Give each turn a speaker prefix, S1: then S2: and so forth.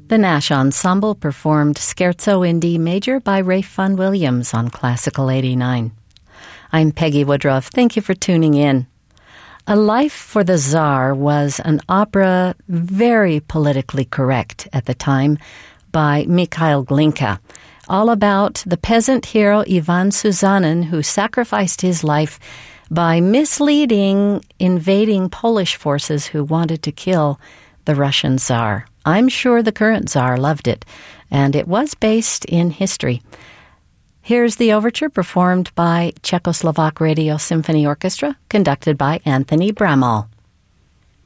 S1: The Nash Ensemble performed Scherzo in D Major by Ralph Vaughan Williams on Classical 89. I'm Peggy Woodruff. Thank you for tuning in. A Life for the Tsar was an opera very politically correct at the time by Mikhail Glinka, all about the peasant hero Ivan Suzanin, who sacrificed his life by misleading invading Polish forces who wanted to kill the Russian Tsar. I'm sure the current Tsar loved it, and it was based in history. Here's the overture performed by Czechoslovak Radio Symphony Orchestra, conducted by Anthony Bramall.